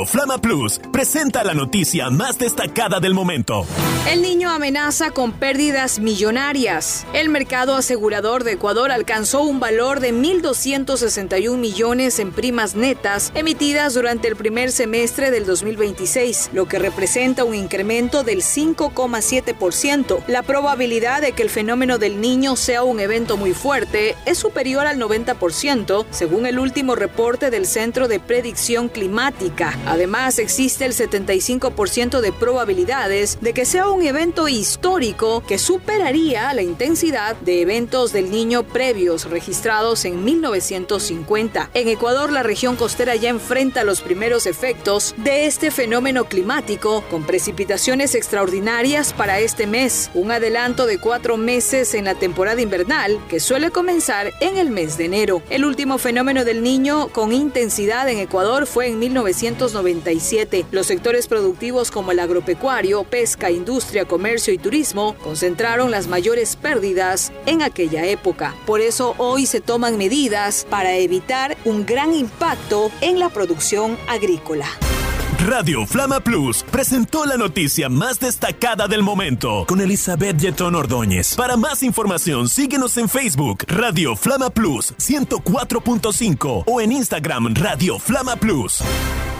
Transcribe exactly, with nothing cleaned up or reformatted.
Flama Plus presenta la noticia más destacada del momento. El niño amenaza con pérdidas millonarias. El mercado asegurador de Ecuador alcanzó un valor de mil doscientos sesenta y un millones en primas netas emitidas durante el primer semestre del dos mil veintiséis, lo que representa un incremento del cinco coma siete por ciento. La probabilidad de que el fenómeno del niño sea un evento muy fuerte es superior al noventa por ciento, según el último reporte del Centro de Predicción Climática. Además, existe el setenta y cinco por ciento de probabilidades de que sea un evento histórico que superaría la intensidad de eventos del niño previos registrados en mil novecientos cincuenta. En Ecuador, la región costera ya enfrenta los primeros efectos de este fenómeno climático, con precipitaciones extraordinarias para este mes, un adelanto de cuatro meses en la temporada invernal, que suele comenzar en el mes de enero. El último fenómeno del niño con intensidad en Ecuador fue en mil novecientos noventa y siete. Los sectores productivos como el agropecuario, pesca, industria, comercio y turismo concentraron las mayores pérdidas en aquella época. Por eso hoy se toman medidas para evitar un gran impacto en la producción agrícola. Radio Flama Plus presentó la noticia más destacada del momento con Elizabeth Yetón Ordóñez. Para más información, síguenos en Facebook Radio Flama Plus ciento cuatro punto cinco o en Instagram Radio Flama Plus.